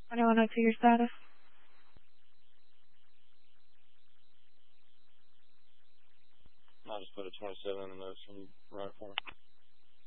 2102, your status? I'll just put a 27 in the notes and run it for me.